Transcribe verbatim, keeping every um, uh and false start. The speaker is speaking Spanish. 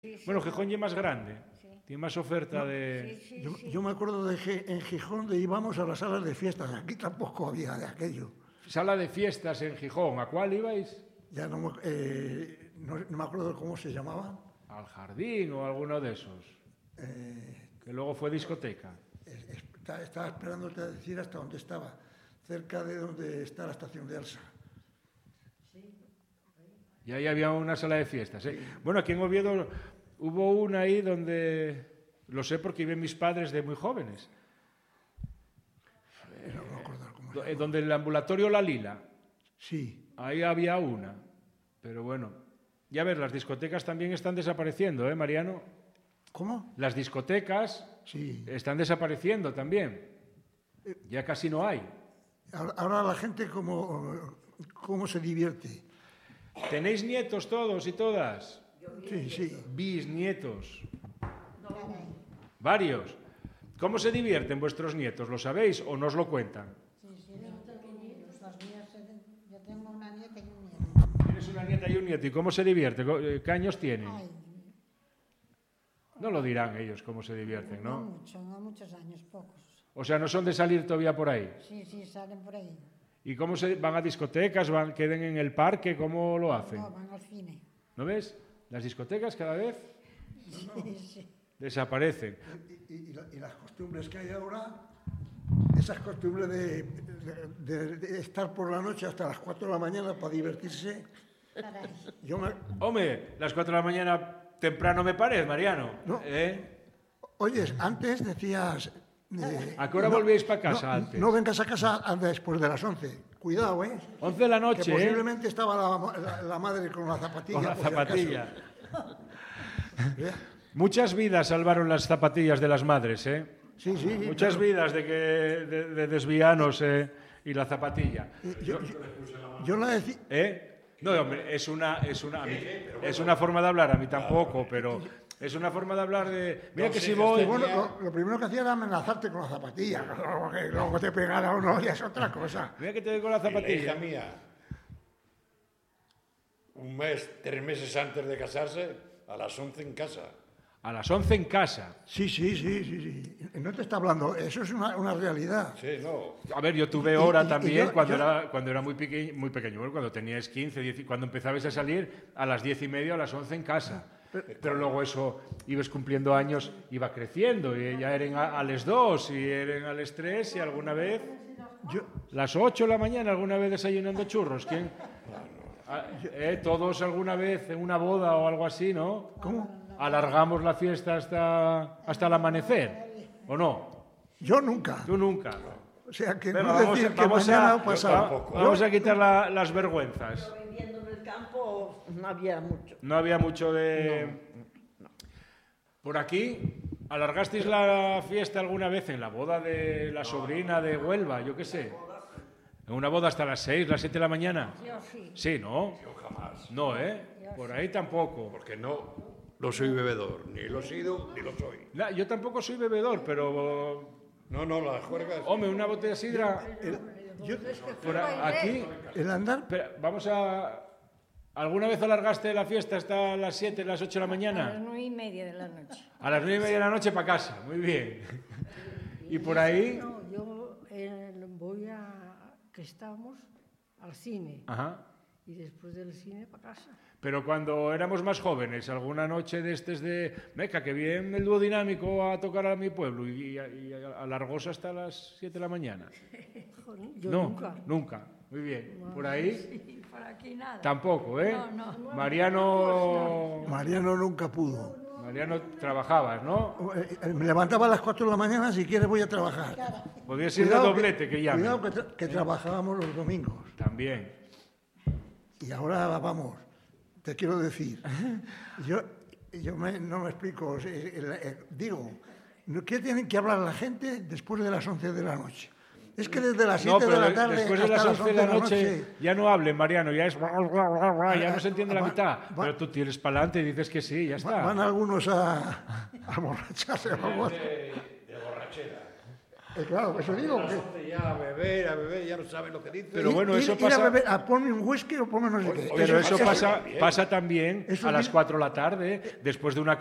Sí, sí, Bueno, Gijón ya es más grande. Sí. Tiene más oferta de... Sí, sí, Yo, sí. yo me acuerdo de que en Gijón de íbamos a las salas de fiestas. Aquí tampoco había de aquello. Sala de fiestas en Gijón. ¿A cuál ibais? Ya no, me- eh, no, no me acuerdo cómo se llamaban. Al Jardín o alguno de esos. Eh, Que luego fue discoteca. es- es- está- estaba esperándote a decir hasta dónde estaba. Cerca de donde está la estación de Elsa. Y ahí había una sala de fiestas. ¿eh? Bueno, aquí en Oviedo hubo una ahí donde... Lo sé porque iban mis padres de muy jóvenes. No me acuerdo cómo se Do- eh, llama. Donde el ambulatorio La Lila. Sí. Ahí había una. Pero bueno. Ya ves, las discotecas también están desapareciendo, ¿eh, Mariano? ¿Cómo? Las discotecas Sí. están desapareciendo también. Ya casi no hay. Ahora, ahora la gente cómo, cómo se divierte. ¿Tenéis nietos todos y todas? Sí, sí. Bisnietos. Varios. ¿Cómo se divierten vuestros nietos? ¿Lo sabéis o no os lo cuentan? Sí, sí, los pequeñitos, las mías, eh, yo tengo una nieta y un nieto. Tienes una nieta y un nieto. ¿Y cómo se divierte? Co- eh, ¿Qué años tienen? Ay, No lo dirán ellos cómo se divierten, no ¿no? mucho, no muchos años, pocos. O sea, no son de salir todavía por ahí. Sí, sí, salen por ahí. ¿Y cómo se van a discotecas? ¿Van, queden en el parque? ¿Cómo lo hacen? No, van al cine. ¿No ves? Las discotecas cada vez Sí, sí. Y, desaparecen. y- y la- y las costumbres que hay ahora, esas costumbres de, de- de estar por la noche hasta las cuatro de la mañana para divertirse. Caray. Yo me, Hombre, las cuatro de la mañana temprano me parece, Mariano. No. ¿Eh? oyes, antes decías... eh, ¿A qué hora volvíais para casa no, antes? No vengas a casa después de las once. Cuidado, ¿eh? once de la Que noche, ¿eh? posiblemente estaba la, la- la madre con la zapatilla. Con la por si acaso. zapatilla. ¿Eh? Muchas vidas salvaron las zapatillas de las madres, ¿eh? Sí, sí. Muchas claro. vidas de, que, de, de desvianos eh, y la zapatilla. Yo, yo- yo la decía... ¿Eh? No, hombre, es una, es, una, a mí- es una forma de hablar, a mí tampoco, pero es una forma de hablar de... Mira que si voy... Bueno, lo, lo primero que hacía era amenazarte con la zapatilla. Luego que luego te pegara o no, ya es otra cosa. Mira que te doy con la Y la zapatilla. hija mía, un mes, tres meses antes de casarse, a las once en casa. A las once en casa. Sí, sí, sí, sí, sí. No te está hablando, eso es una, una realidad. Sí, no. A ver, yo tuve Y- hora y- y también yo- cuando, yo- era, cuando era muy pequeño, muy pequeño, bueno, cuando teníais quince, diez, cuando empezabais a salir a las diez y media, a las once en casa. Pero luego eso, ibas cumpliendo años, iba creciendo, y ya eran a, a las dos, y eran a las tres, y alguna vez, Yo, las ocho de la mañana, alguna vez desayunando churros. ¿Quién? Ah, eh, todos alguna vez en una boda o algo así, ¿no? ¿Cómo? Alargamos la fiesta hasta, hasta el amanecer, ¿o no? yo nunca. Tú nunca. O sea, que Venga, no vamos, decir que vamos mañana a, o pasado. tampoco. vamos a quitar la- las vergüenzas. Yo viviendo en el campo no había mucho. No había mucho de... Por aquí, ¿alargasteis la fiesta alguna vez en la boda de la sobrina de Huelva? Yo qué sé. ¿En una boda hasta las seis, las siete de la mañana? Yo sí. Sí, ¿no? Yo jamás. No, ¿eh? Por ahí tampoco. Porque no, no soy bebedor. Ni lo he sido, ni lo soy. Na- Yo tampoco soy bebedor, pero... No, no, las juergas. Hombre, una botella de sidra... Yo- Por a- aquí... el andar, Espera, vamos a... ¿Alguna vez alargaste la fiesta hasta las siete, las ocho de la A las mañana? nueve y media de la noche. A las nueve y media de la noche para casa. Muy bien. Y por ahí... No, yo eh, voy a que estamos al cine Ajá. y después del cine para casa. Pero cuando éramos más jóvenes, alguna noche de estos de... Meca, que viene el dúo dinámico a tocar a mi pueblo y, y, y alargóse hasta las siete de la mañana. Joder, yo no, nunca. nunca. Muy bien. Por ahí Sí, por aquí nada. tampoco, ¿eh? No, no, no. Mariano... Mariano nunca pudo. Mariano, trabajabas, ¿no? Eh, eh, Me levantaba a las cuatro de la mañana, si quieres voy a trabajar. Podías ir de doblete, que llame. Cuidado que, tra- que trabajábamos los domingos. También. Y ahora vamos, te quiero decir, yo, yo me- no me explico, eh, eh, eh, digo, ¿qué tienen que hablar la gente después de las once de la noche? Es que desde las No, siete pero de la de- tarde después de hasta las las once de la noche ya no hablen, Mariano, ya es... Ya no se entiende la Va- mitad. va- Pero tú tienes para adelante y dices que sí, ya Va- está. van algunos a, a borracharse. Vamos. De, de borrachera. Eh, claro, eso digo. A las Que, once ya a beber, a beber, ya no sabe lo que dice. Pero bueno, ir, eso ir pasa- a, beber, a ponme un whisky o ponme no sé qué. Pero Eso eso pasa pasa, también. pasa también Eso a las dice- cuatro de la tarde, después de una